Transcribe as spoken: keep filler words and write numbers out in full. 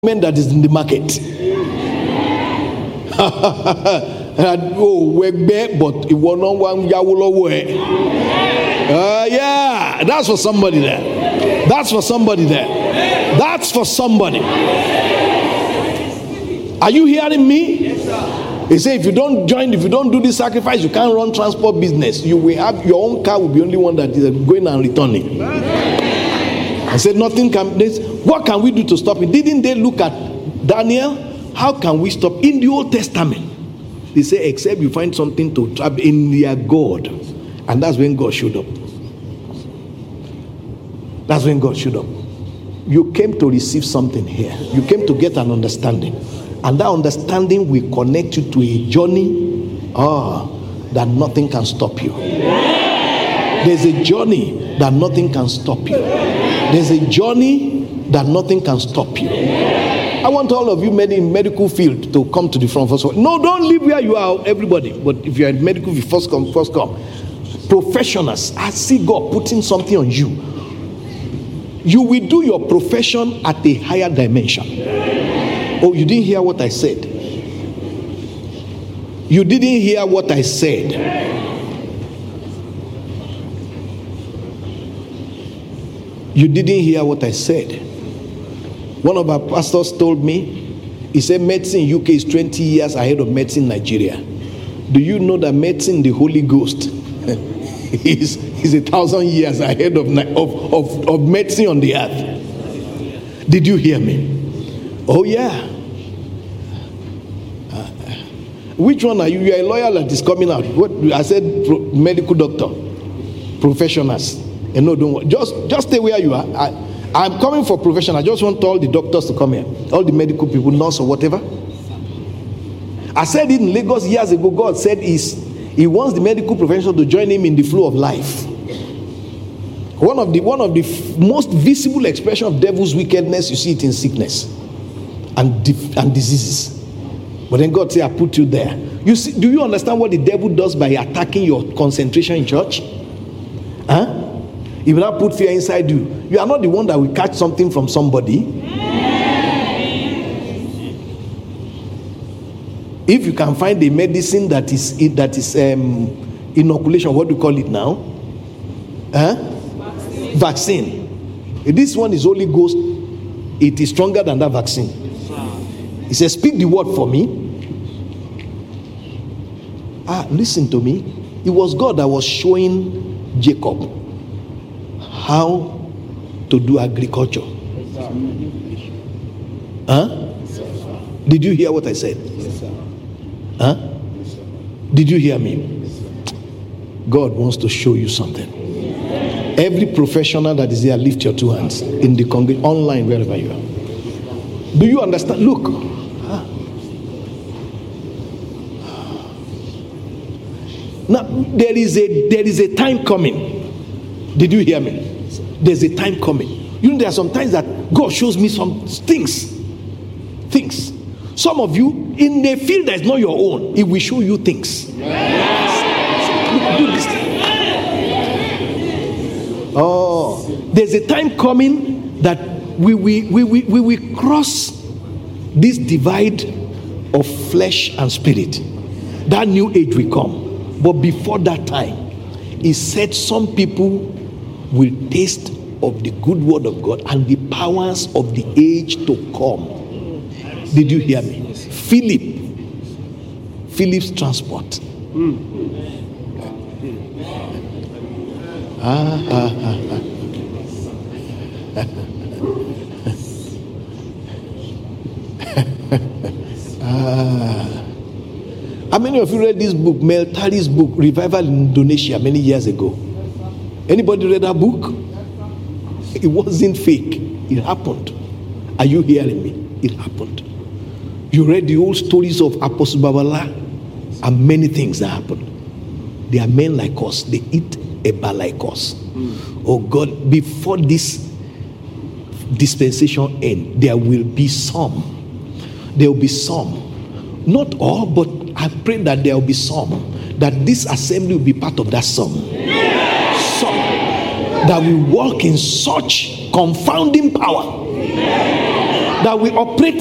that is in the market. Oh, we're bad, but it was not one yawulo way. Uh, yeah, that's for somebody there. That's for somebody there. That's for somebody. Are you hearing me? Yes, sir. They say if you don't join, if you don't do this sacrifice, you can't run transport business. You will have your own car will be only one that is going and returning. I said nothing can. What can we do to stop it? Didn't they look at Daniel? How can we stop? In the Old Testament, they say except you find something to trap in their God, and that's when God showed up. That's when God showed up. You came to receive something here. You came to get an understanding, and that understanding will connect you to a journey. Ah, that nothing can stop you. There's a journey that nothing can stop you. There's a journey that nothing can stop you. I want all of you in medical field to come to the front first. No, don't leave where you are, everybody. But if you're in medical field, first come, first come. Professionals, I see God putting something on you. You will do your profession at a higher dimension. Oh, you didn't hear what I said. You didn't hear what I said. You didn't hear what I said. One of our pastors told me, he said medicine in U K is twenty years ahead of medicine in Nigeria. Do you know that medicine, the Holy Ghost, is, is a thousand years ahead of, of, of, of medicine on the earth? Did you hear me? Oh yeah. Uh, which one are you? You are a lawyer that is coming out. What I said, pro, medical doctor, professionals. And no, don't just just stay where you are. I, I'm coming for profession. I just want all the doctors to come here, all the medical people, nurse or whatever. I said it in Lagos years ago. God said he's, he wants the medical profession to join him in the flow of life. One of the one of the f- most visible expression of devil's wickedness, you see it in sickness and di- and diseases. But then God said, "I put you there." You see? Do you understand what the devil does by attacking your concentration in church? Huh? He will not put fear inside you. You are not the one that will catch something from somebody. If you can find a medicine that is that is um, inoculation, what do you call it now? Huh? Vaccine. Vaccine. This one is Holy Ghost. It is stronger than that vaccine. He says, "Speak the word for me." Ah, listen to me. It was God that was showing Jacob how to do agriculture. Huh? Did you hear what I said? Huh? Did you hear me? God wants to show you something. Every professional that is here, lift your two hands in the congregation, online, wherever you are. Do you understand? Look. Huh? Now there is a there is a time coming. Did you hear me? There's a time coming. You know, there are some times that God shows me some things. Things. Some of you, in a field that is not your own, He will show you things. Yes. Do this. Oh, there's a time coming that we we, we, we, we will cross this divide of flesh and spirit. That new age will come. But before that time, He said some people will taste of the good word of God and the powers of the age to come. Did you hear me? Philip, Philip's transport. Ah, ah, ah, ah. ah. How many of you read this book, Mel Tari's book, Revival in Indonesia, many years ago? Anybody read that book? It wasn't fake. It happened. Are you hearing me? It happened. You read the old stories of Apostle Babala and many things that happened. They are men like us. They eat eba like us. Mm. Oh God, before this dispensation end, there will be some. There will be some. Not all, but I pray that there will be some. That this assembly will be part of that some. Yeah. Some that will walk in such confounding power. Yeah. that we operate